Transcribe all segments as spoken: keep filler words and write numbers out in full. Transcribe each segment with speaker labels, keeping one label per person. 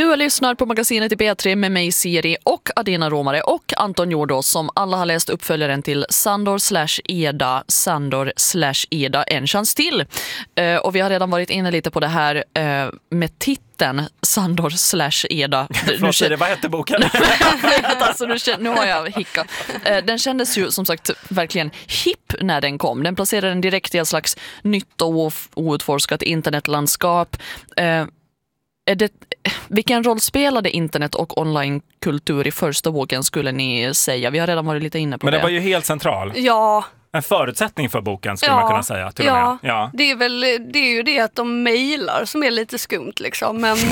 Speaker 1: Du lyssnar på magasinet i B tre med mig Siri och Adina Romare och Anton Jordås som alla har läst uppföljaren till Sandor slash Eda, Sandor slash Eda, en chans till. Uh, och vi har redan varit inne lite på det här uh, med titeln Sandor slash Eda.
Speaker 2: Förlåt, Siri, vad hette boken?
Speaker 1: alltså, nu, nu har jag hicka. Uh, den kändes ju som sagt verkligen hipp när den kom. Den placerade den direkt i ett slags nytt och outforskat internetlandskap. Uh, Är det, vilken roll spelade internet och onlinekultur i första boken skulle ni säga? Vi har redan varit lite inne på
Speaker 2: Men det.
Speaker 1: det
Speaker 2: Men det var ju helt central.
Speaker 3: Ja.
Speaker 2: En förutsättning för boken skulle
Speaker 3: ja.
Speaker 2: man kunna säga. Till
Speaker 3: ja.
Speaker 2: och med. Ja,
Speaker 3: det är väl det är ju det att de mejlar som är lite skumt liksom. Men,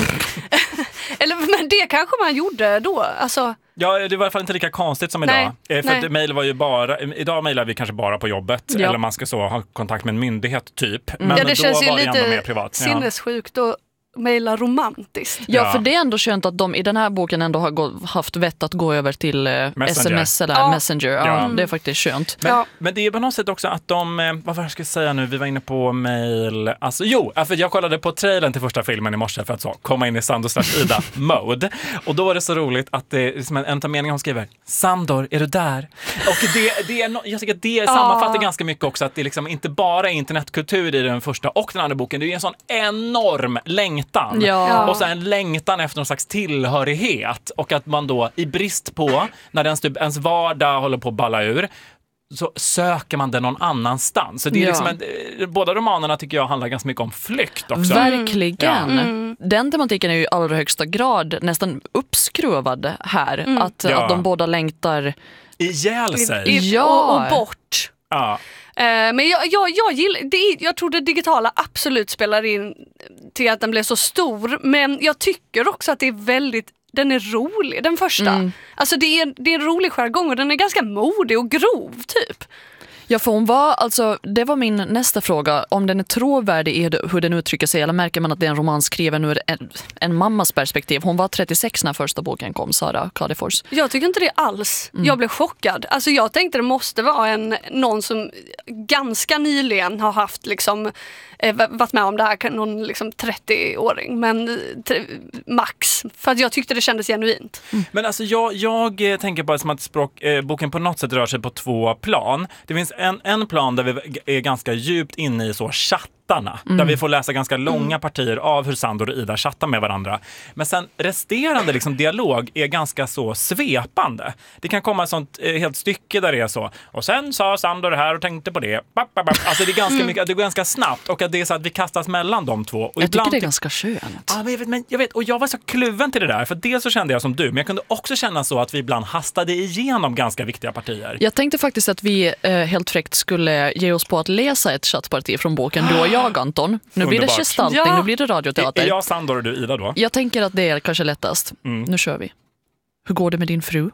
Speaker 3: eller, men det kanske man gjorde då. Alltså...
Speaker 2: Ja, det var i alla fall inte lika konstigt som
Speaker 3: Nej,
Speaker 2: idag. För att mejl var ju bara, idag mejlar vi kanske bara på jobbet.
Speaker 1: Ja.
Speaker 2: Eller man ska så ha kontakt med en myndighet typ. Men
Speaker 3: ja, det
Speaker 2: då
Speaker 3: känns ju
Speaker 2: var det ändå mer
Speaker 3: lite
Speaker 2: privat.
Speaker 3: sinnessjukt och mejla romantiskt.
Speaker 1: Ja,
Speaker 2: Ja,
Speaker 1: för det är ändå skönt att de i den här boken ändå har gå, haft vett att gå över till eh, sms eller
Speaker 3: ja.
Speaker 1: Messenger. Ja,
Speaker 2: Ja.
Speaker 1: det är faktiskt skönt.
Speaker 2: Men,
Speaker 3: Ja.
Speaker 2: men det är på något sätt också att de, eh, vad var jag ska säga nu, vi var inne på mejl, alltså jo, för jag kollade på trailern till första filmen i morse för att så komma in i Sandor slash Ida mode, och då var det så roligt att det är som en, en av meningarna hon skriver, Sandor, är du där? Och det, det är no, jag tycker att det sammanfattar
Speaker 3: Ja.
Speaker 2: ganska mycket också, att det liksom inte bara är internetkultur i den första och den andra boken, det är en sån enorm längtan.
Speaker 1: Ja.
Speaker 2: Och så en längtan efter någon slags tillhörighet, och att man då i brist på, när ens, typ, ens vardag håller på att balla ur, så söker man den någon annanstans. Så det är
Speaker 1: Ja.
Speaker 2: liksom en, båda romanerna tycker jag handlar ganska mycket om flykt också.
Speaker 1: Verkligen.
Speaker 2: Ja.
Speaker 1: Mm. Den tematiken är ju i allra högsta grad nästan uppskruvad här.
Speaker 3: Mm.
Speaker 1: Att,
Speaker 2: Ja.
Speaker 1: att de båda längtar.
Speaker 2: Ihjäl sig.
Speaker 3: I, i,
Speaker 1: Ja.
Speaker 3: och, och bort.
Speaker 2: Ja.
Speaker 3: Eh, men jag, jag, jag gillar, det, jag tror det digitala absolut spelar in till att den blev så stor. Men jag tycker också att det är väldigt, den är rolig, den första.
Speaker 1: Mm.
Speaker 3: Alltså det är, det är en rolig jargong och den är ganska modig och grov typ.
Speaker 1: Ja, för hon var, alltså, det var min nästa fråga. Om den är trovärdig i hur den uttrycker sig, eller märker man att det är en roman skriven ur en, en mammas perspektiv? Hon var trettiosex när första boken kom, Sara Kadefors.
Speaker 3: Jag tycker inte det alls.
Speaker 1: Mm.
Speaker 3: Jag blev chockad. Alltså jag tänkte det måste vara en, någon som ganska nyligen har haft liksom, eh, varit med om det här, någon liksom trettio-åring. Men t- max. För att jag tyckte det kändes genuint.
Speaker 1: Mm.
Speaker 2: Men alltså jag, jag eh, tänker bara som att språk, eh, boken på något sätt rör sig på två plan. Det finns en, en plan där vi är ganska djupt inne i så chattarna.
Speaker 1: Mm.
Speaker 2: Där vi får läsa ganska långa partier av hur Sandor och Ida chattar med varandra. Men sen resterande liksom, dialog är ganska så svepande. Det kan komma ett sånt eh, helt stycke där det är så. Och sen sa Sandor det här och tänkte på det. Bap, bap, bap. Alltså det är ganska mycket, det går ganska snabbt. Och att det är så att vi kastas mellan de två. Och
Speaker 1: Jag tycker det är
Speaker 2: typ-
Speaker 1: ganska skönt.
Speaker 2: Ja, men jag vet, men jag vet, och jag var så kluven till det där. För dels så kände jag som du, men jag kunde också känna så att vi ibland hastade igenom ganska viktiga partier.
Speaker 1: Jag tänkte faktiskt att vi eh, helt fräckt skulle ge oss på att läsa ett chattparti från boken, du och jag, Anton. Nu blir det
Speaker 2: Underbart.
Speaker 1: gestaltning,
Speaker 3: Ja.
Speaker 1: nu blir det radioteater.
Speaker 2: Är jag Sandor och du Ida då?
Speaker 1: Jag tänker att det är kanske lättast.
Speaker 2: Mm.
Speaker 1: Nu kör vi. Hur går det med din fru?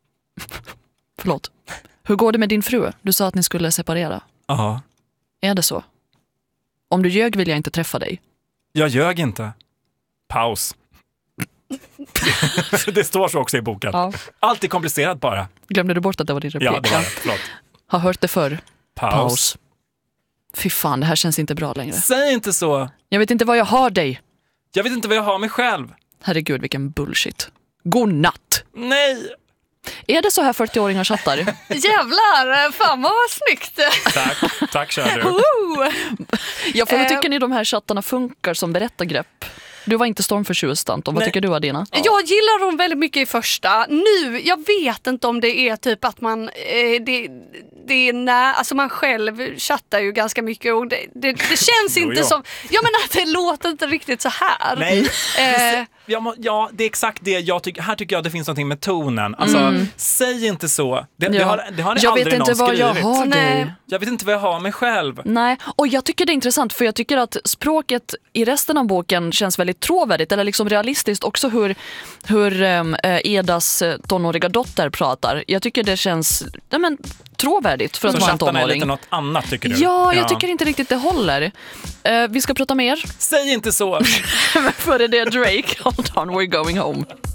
Speaker 1: Förlåt. Hur går det med din fru? Du sa att ni skulle separera.
Speaker 2: Ja.
Speaker 1: Är det så? Om du ljög vill jag inte träffa dig.
Speaker 2: Jag ljög inte. Paus. Det står så också i boken.
Speaker 1: Ja.
Speaker 2: Allt är komplicerat bara.
Speaker 1: Glömde du bort att det var din replik?
Speaker 2: Ja, det var det. Förlåt.
Speaker 1: Har hört det förr.
Speaker 2: Paus.
Speaker 1: Paus. Fy fan, det här känns inte bra längre.
Speaker 2: Säg inte så.
Speaker 1: Jag vet inte vad jag har dig.
Speaker 2: Jag vet inte vad jag har mig själv.
Speaker 1: Herregud, vilken bullshit. God natt.
Speaker 2: Nej.
Speaker 1: Är det så här fyrtio-åringar chattar?
Speaker 3: Jävlar, fan vad snyggt.
Speaker 2: Tack, tack kör du.
Speaker 3: Woo!
Speaker 1: Ja, för hur
Speaker 3: Eh.
Speaker 1: tycker ni de här chattarna funkar som berättargrepp? Du var inte stormförtjust, Anton. Vad
Speaker 2: Nej.
Speaker 1: tycker du, Adina?
Speaker 3: Jag gillar dem väldigt mycket i första. Nu, jag vet inte om det är typ att man, eh, det, det är när, alltså man själv chattar ju ganska mycket och det, det, det känns
Speaker 2: Jo,
Speaker 3: inte
Speaker 2: jo.
Speaker 3: som, ja men att det låter inte riktigt så här.
Speaker 2: Nej.
Speaker 3: Eh,
Speaker 2: Ja, må- ja, det är exakt det jag tycker. Här tycker jag det finns någonting med tonen. Alltså, säg inte så. Det, det
Speaker 1: Ja.
Speaker 2: har, det har
Speaker 1: Jag
Speaker 2: aldrig
Speaker 1: vet inte
Speaker 2: någon
Speaker 1: vad jag
Speaker 2: skrivit.
Speaker 1: har
Speaker 3: Nej.
Speaker 1: dig.
Speaker 2: Jag vet inte vad jag har mig själv.
Speaker 1: Nej, och jag tycker det är intressant för jag tycker att språket i resten av boken känns väldigt trovärdigt eller liksom realistiskt också hur, hur um, Edas tonåriga dotter pratar. Jag tycker det känns ja, men, trovärdigt för att
Speaker 2: Så
Speaker 1: vara en
Speaker 2: chattarna är
Speaker 1: tonåring.
Speaker 2: lite något annat tycker du?
Speaker 1: Ja, jag tycker inte riktigt det håller. Uh, vi ska prata mer.
Speaker 2: Säg inte så.
Speaker 1: Före det Drake, hold on, we're going home.